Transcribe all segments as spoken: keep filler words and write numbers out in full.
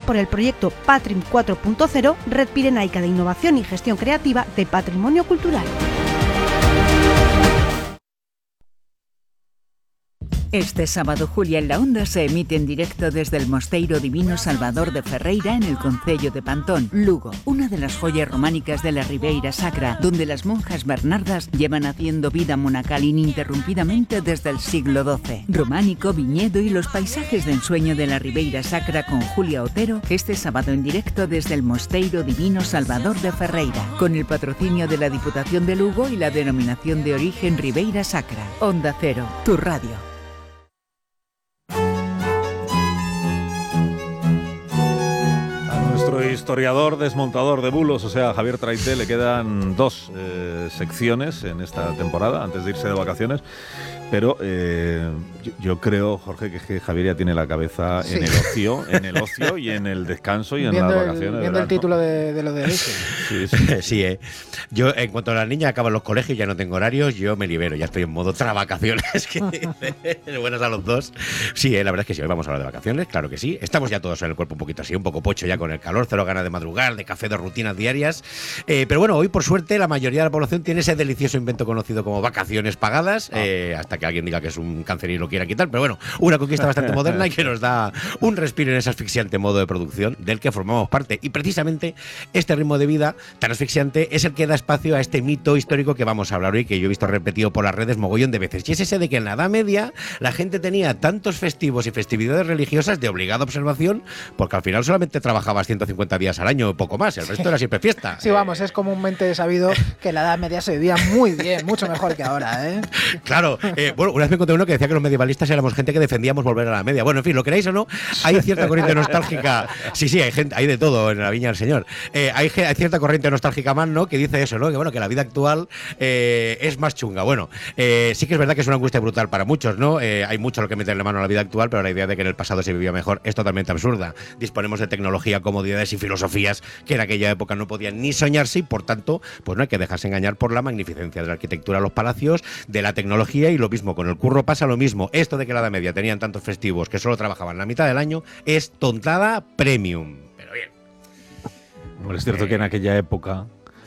por el proyecto Patrim cuatro punto cero, Red Pirenaica de Innovación y Gestión Creativa de Patrimonio Cultural. Este sábado, Julia en la Onda se emite en directo desde el Mosteiro Divino Salvador de Ferreira en el concello de Pantón, Lugo, una de las joyas románicas de la Ribeira Sacra, donde las monjas bernardas llevan haciendo vida monacal ininterrumpidamente desde el siglo doce. Románico, viñedo y los paisajes de ensueño de la Ribeira Sacra con Julia Otero, este sábado en directo desde el Mosteiro Divino Salvador de Ferreira, con el patrocinio de la Diputación de Lugo y la denominación de origen Ribeira Sacra. Onda Cero, tu radio. Nuestro historiador desmontador de bulos, o sea, Javier Traité, le quedan dos eh, secciones en esta temporada antes de irse de vacaciones. Pero eh, yo, yo creo, Jorge, que, es que Javier ya tiene la cabeza sí. en el ocio, en el ocio y en el descanso y en viendo las vacaciones. El, viendo el título ¿no? de, de lo de eso. Sí, sí. sí eh. Yo, en cuanto a las niñas acaban los colegios, ya no tengo horarios, yo me libero, ya estoy en modo travacaciones. Buenas a los dos. Sí, eh, la verdad es que sí, hoy vamos a hablar de vacaciones, claro que sí. Estamos ya todos en el cuerpo un poquito así, un poco pocho ya con el calor, cero ganas de madrugar, de café, de rutinas diarias. Eh, pero bueno, hoy por suerte la mayoría de la población tiene ese delicioso invento conocido como vacaciones pagadas, ah. eh, hasta que alguien diga que es un cáncer y lo quiera quitar, pero bueno, una conquista bastante moderna y que nos da un respiro en ese asfixiante modo de producción del que formamos parte. Y precisamente este ritmo de vida tan asfixiante es el que da espacio a este mito histórico que vamos a hablar hoy, que yo he visto repetido por las redes mogollón de veces. Y es ese de que en la Edad Media la gente tenía tantos festivos y festividades religiosas de obligada observación, porque al final solamente trabajabas ciento cincuenta días al año o poco más, el resto era siempre fiesta. Sí, vamos, es comúnmente sabido que en la Edad Media se vivía muy bien, mucho mejor que ahora, ¿eh? Claro, eh, bueno, una vez me encontré uno que decía que los medievalistas éramos gente que defendíamos volver a la media. Bueno, en fin, lo queréis o no, hay cierta corriente nostálgica. Sí, sí, hay gente, hay de todo en la viña del Señor. Eh, hay, hay cierta corriente nostálgica más, ¿no? Que dice eso, ¿no? Que bueno, que la vida actual eh, es más chunga. Bueno, eh, sí que es verdad que es una angustia brutal para muchos, ¿no? Eh, hay mucho lo que meterle mano a la vida actual, pero la idea de que en el pasado se vivía mejor es totalmente absurda. Disponemos de tecnología, comodidades y filosofías que en aquella época no podían ni soñarse y, por tanto, pues no hay que dejarse engañar por la magnificencia de la arquitectura de los palacios, de la tecnología, y lo mismo con el curro pasa lo mismo. Esto de que la Edad Media tenían tantos festivos que solo trabajaban la mitad del año es tontada premium. Pero bien. Bueno, es cierto eh, que en aquella época,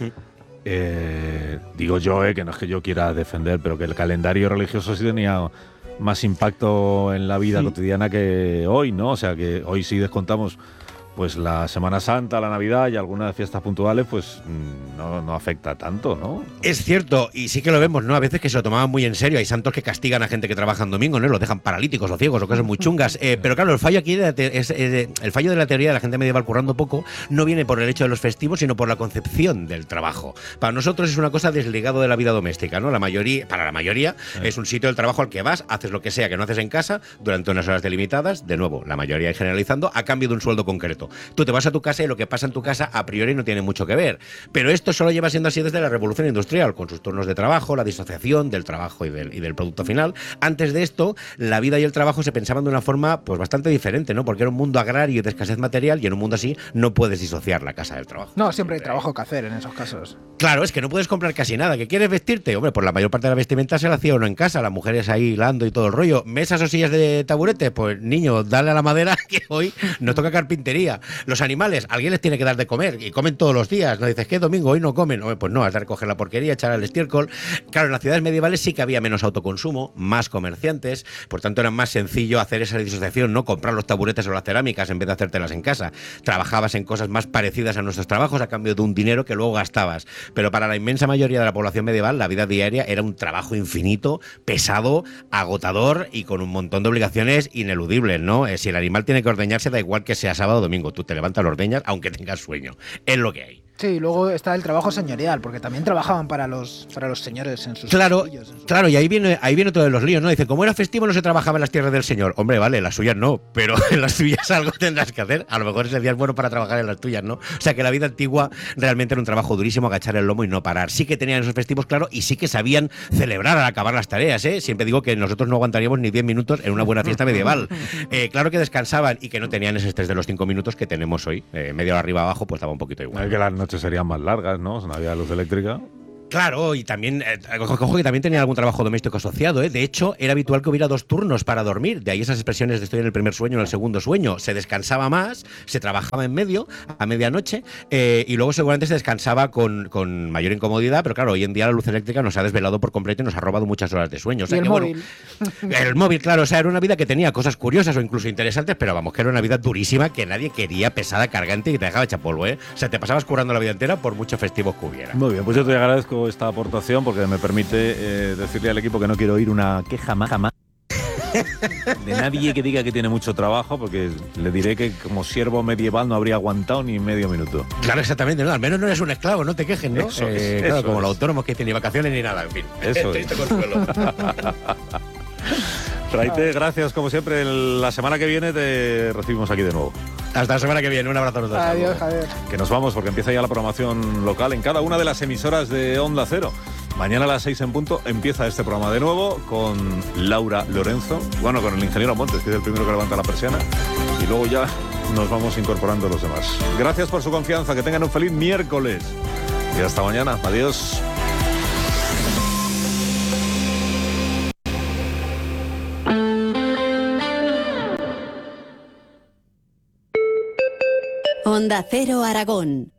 eh, digo yo, eh, que no es que yo quiera defender, pero que el calendario religioso sí tenía más impacto en la vida sí. cotidiana que hoy, ¿no? O sea, que hoy sí descontamos pues la Semana Santa, la Navidad y algunas fiestas puntuales, pues no, no afecta tanto, ¿no? Es cierto, y sí que lo vemos, ¿no? A veces que se lo tomaban muy en serio. Hay santos que castigan a gente que trabaja en domingo, ¿no? Los dejan paralíticos o ciegos o cosas muy chungas. Eh, pero claro, el fallo aquí de la te- es, eh, el fallo de la teoría de la gente medieval currando poco no viene por el hecho de los festivos, sino por la concepción del trabajo. Para nosotros es una cosa desligado de la vida doméstica, ¿no? La mayoría, para la mayoría, sí. es un sitio del trabajo al que vas, haces lo que sea que no haces en casa durante unas horas delimitadas, de nuevo, la mayoría y generalizando, a cambio de un sueldo concreto. Tú te vas a tu casa y lo que pasa en tu casa a priori no tiene mucho que ver. Pero esto solo lleva siendo así desde la Revolución Industrial, con sus turnos de trabajo, la disociación del trabajo y del, y del producto final. Antes de esto, la vida y el trabajo se pensaban de una forma pues bastante diferente, ¿no? Porque era un mundo agrario y de escasez material, y en un mundo así no puedes disociar la casa del trabajo. No, siempre hay trabajo que hacer en esos casos. Claro, es que no puedes comprar casi nada. ¿Que quieres vestirte? Hombre, pues la mayor parte de la vestimenta se la hacía uno en casa, las mujeres ahí hilando y todo el rollo. ¿Mesas o sillas de taburete? Pues niño, dale a la madera que hoy nos toca carpintería. Los animales, alguien les tiene que dar de comer y comen todos los días. No dices, ¿qué domingo? Hoy no comen. Hombre, pues no, has de recoger la porquería, echar al estiércol. Claro, en las ciudades medievales sí que había menos autoconsumo, más comerciantes, por tanto era más sencillo hacer esa disociación, no comprar los taburetes o las cerámicas en vez de hacértelas en casa. Trabajabas en cosas más parecidas a nuestros trabajos a cambio de un dinero que luego gastabas. Pero para la inmensa mayoría de la población medieval, la vida diaria era un trabajo infinito, pesado, agotador y con un montón de obligaciones ineludibles, ¿no? Eh, si el animal tiene que ordeñarse, da igual que sea sábado o domingo, tú te levantas, lo ordeñas, aunque tengas sueño. Es lo que hay. Sí, luego está el trabajo señorial, porque también trabajaban para los para los señores en sus Claro, castillos, en sus... claro, y ahí viene ahí viene otro de los líos, ¿no? Dice, como era festivo no se trabajaba en las tierras del señor. Hombre, vale, en las suyas no, pero en las tuyas algo tendrás que hacer. A lo mejor ese día es bueno para trabajar en las tuyas, ¿no? O sea, que la vida antigua realmente era un trabajo durísimo, agachar el lomo y no parar. Sí que tenían esos festivos, claro, y sí que sabían celebrar al acabar las tareas, ¿eh? Siempre digo que nosotros no aguantaríamos ni diez minutos en una buena fiesta medieval. Eh, claro que descansaban y que no tenían ese estrés de los cinco minutos que tenemos hoy. Eh, media hora arriba abajo, pues estaba un poquito igual. Es que las noches serían más largas, ¿no? No había luz eléctrica. Claro, y también, eh, cojo que también tenía algún trabajo doméstico asociado, ¿eh? De hecho, era habitual que hubiera dos turnos para dormir, de ahí esas expresiones de estoy en el primer sueño, en el segundo sueño. Se descansaba más, se trabajaba en medio, a medianoche, eh, y luego seguramente se descansaba con, con mayor incomodidad, pero claro, hoy en día la luz eléctrica nos ha desvelado por completo y nos ha robado muchas horas de sueño. O sea y el que, móvil. Bueno, el móvil, claro, o sea, era una vida que tenía cosas curiosas o incluso interesantes, pero vamos, que era una vida durísima que nadie quería, pesada, cargante y que te dejaba hecha polvo, ¿eh? O sea, te pasabas currando la vida entera por muchos festivos que hubiera. Muy bien, pues yo te agradezco esta aportación porque me permite eh, decirle al equipo que no quiero oír una queja más jamás de nadie que diga que tiene mucho trabajo, porque le diré que como siervo medieval no habría aguantado ni medio minuto. Claro, exactamente, no, al menos no eres un esclavo, no te quejes, ¿no? Eso es, eh, eso claro, como es. los autónomos que dicen ni vacaciones ni nada, en fin. Eso Triste es. consuelo. Raite, gracias como siempre. La semana que viene te recibimos aquí de nuevo. Hasta la semana que viene, un abrazo a los dos. Adiós, Javier. Que nos vamos porque empieza ya la programación local en cada una de las emisoras de Onda Cero. Mañana a las seis en punto empieza este programa de nuevo con Laura Lorenzo, bueno, con el ingeniero Montes, que es el primero que levanta la persiana, y luego ya nos vamos incorporando los demás. Gracias por su confianza, que tengan un feliz miércoles y hasta mañana. Adiós. Onda Cero Aragón.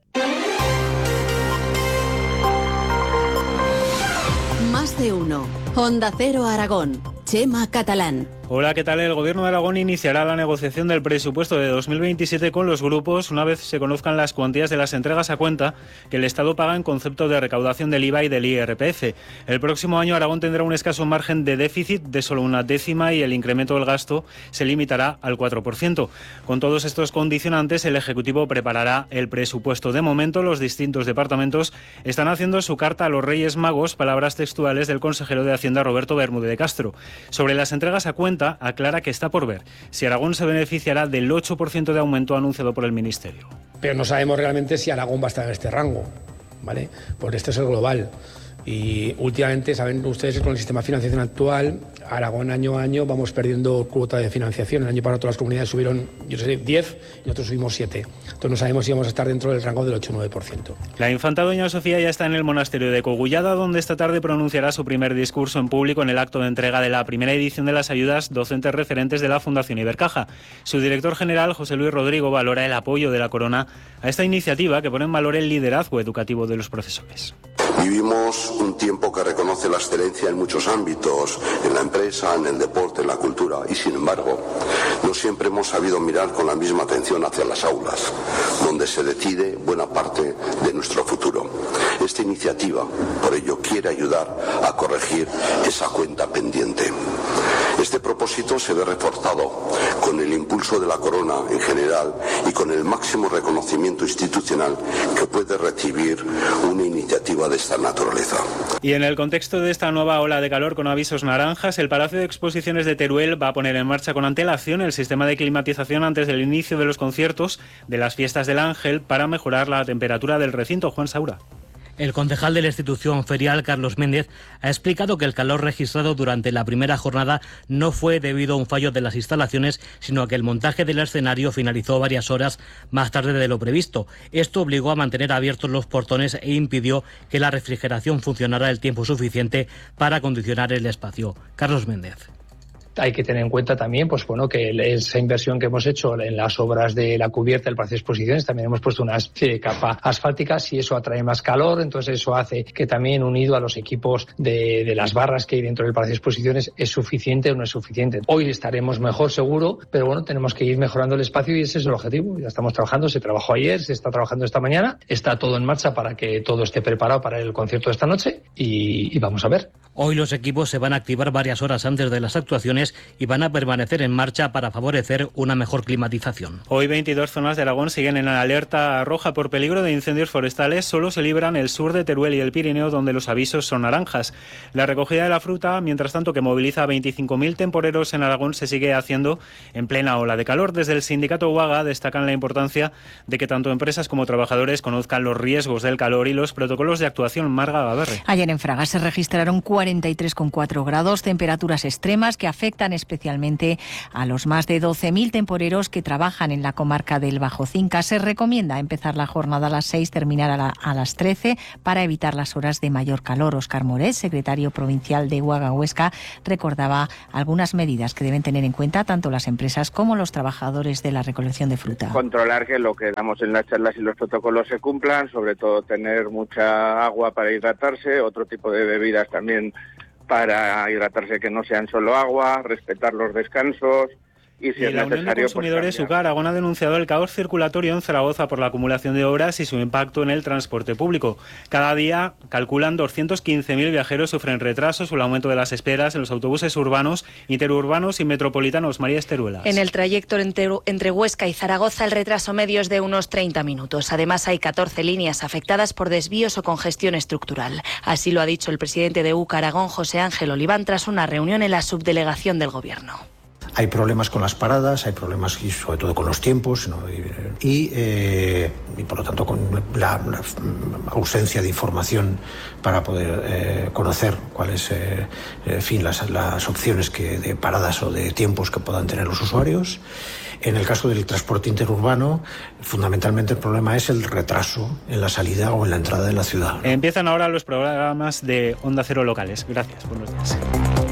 Más de uno. Onda Cero Aragón. Chema Catalán. Hola, ¿qué tal? El Gobierno de Aragón iniciará la negociación del presupuesto de dos mil veintisiete con los grupos una vez se conozcan las cuantías de las entregas a cuenta que el Estado paga en concepto de recaudación del I V A y del I R P F. El próximo año Aragón tendrá un escaso margen de déficit de solo una décima y el incremento del gasto se limitará al cuatro por ciento. Con todos estos condicionantes, el Ejecutivo preparará el presupuesto. De momento, los distintos departamentos están haciendo su carta a los Reyes Magos, palabras textuales del consejero de Hacienda Roberto Bermúdez de Castro. Sobre las entregas a cuenta, aclara que está por ver si Aragón se beneficiará del ocho por ciento de aumento anunciado por el Ministerio. Pero no sabemos realmente si Aragón va a estar en este rango, ¿vale? Porque este es el global. Y últimamente, saben ustedes, con el sistema de financiación actual, Aragón año a año vamos perdiendo cuota de financiación. El año pasado todas las comunidades subieron, yo sé, diez y nosotros subimos siete. Entonces no sabemos si vamos a estar dentro del rango del ocho o nueve por ciento. La infanta doña Sofía ya está en el monasterio de Cogullada, donde esta tarde pronunciará su primer discurso en público en el acto de entrega de la primera edición de las ayudas docentes referentes de la Fundación Ibercaja. Su director general, José Luis Rodrigo, valora el apoyo de la Corona a esta iniciativa que pone en valor el liderazgo educativo de los profesores. Vivimos un tiempo que reconoce la excelencia en muchos ámbitos, en la empresa, en el deporte, en la cultura, y sin embargo, no siempre hemos sabido mirar con la misma atención hacia las aulas, donde se decide buena parte de nuestro futuro. Esta iniciativa, por ello, quiere ayudar a corregir esa cuenta pendiente. Este propósito se ve reforzado con el impulso de la Corona en general y con el máximo reconocimiento institucional que puede recibir una iniciativa de esta naturaleza. Y en el contexto de esta nueva ola de calor con avisos naranjas, el Palacio de Exposiciones de Teruel va a poner en marcha con antelación el sistema de climatización antes del inicio de los conciertos de las Fiestas del Ángel para mejorar la temperatura del recinto. Juan Saura. El concejal de la institución ferial, Carlos Méndez, ha explicado que el calor registrado durante la primera jornada no fue debido a un fallo de las instalaciones, sino a que el montaje del escenario finalizó varias horas más tarde de lo previsto. Esto obligó a mantener abiertos los portones e impidió que la refrigeración funcionara el tiempo suficiente para acondicionar el espacio. Carlos Méndez. Hay que tener en cuenta también, pues bueno, que esa inversión que hemos hecho en las obras de la cubierta del Palacio de Exposiciones, también hemos puesto una capa asfáltica, y eso atrae más calor, entonces eso hace que también, unido a los equipos de, de las barras que hay dentro del Palacio de Exposiciones, ¿es suficiente o no es suficiente? Hoy estaremos mejor seguro, pero bueno, tenemos que ir mejorando el espacio y ese es el objetivo. Ya estamos trabajando, se trabajó ayer, se está trabajando esta mañana, está todo en marcha para que todo esté preparado para el concierto de esta noche y, y vamos a ver. Hoy los equipos se van a activar varias horas antes de las actuaciones y van a permanecer en marcha para favorecer una mejor climatización. Hoy veintidós zonas de Aragón siguen en alerta roja por peligro de incendios forestales. Solo se libran el sur de Teruel y el Pirineo, donde los avisos son naranjas. La recogida de la fruta, mientras tanto, que moviliza a veinticinco mil temporeros en Aragón, se sigue haciendo en plena ola de calor. Desde el sindicato UAGA destacan la importancia de que tanto empresas como trabajadores conozcan los riesgos del calor y los protocolos de actuación. Marga Gaberre. Ayer en Fraga se registraron cuarenta y tres coma cuatro grados, temperaturas extremas que afectan afectan especialmente a los más de doce mil temporeros que trabajan en la comarca del Bajo Cinca. Se recomienda empezar la jornada a las seis, terminar a, la, a las trece para evitar las horas de mayor calor. Óscar Moret, secretario provincial de Uaga Huesca, recordaba algunas medidas que deben tener en cuenta tanto las empresas como los trabajadores de la recolección de fruta. Controlar que lo que damos en las charlas y los protocolos se cumplan, sobre todo tener mucha agua para hidratarse, otro tipo de bebidas también para hidratarse que no sean solo agua, respetar los descansos. Y, si y es la Unión de Consumidores pues UCA Aragón ha denunciado el caos circulatorio en Zaragoza por la acumulación de obras y su impacto en el transporte público. Cada día, calculan, doscientos quince mil viajeros sufren retrasos o el aumento de las esperas en los autobuses urbanos, interurbanos y metropolitanos. María Esteruelas. En el trayecto entre, entre Huesca y Zaragoza el retraso medio es de unos treinta minutos. Además hay catorce líneas afectadas por desvíos o congestión estructural. Así lo ha dicho el presidente de UCA Aragón, José Ángel Oliván, tras una reunión en la subdelegación del Gobierno. Hay problemas con las paradas, hay problemas y sobre todo con los tiempos, ¿no? y, eh, y por lo tanto con la, la ausencia de información para poder eh, conocer cuáles eh, en fin, las, las opciones que, de paradas o de tiempos que puedan tener los usuarios. En el caso del transporte interurbano, fundamentalmente el problema es el retraso en la salida o en la entrada de la ciudad, ¿no? Empiezan ahora los programas de Onda Cero locales. Gracias, buenos días.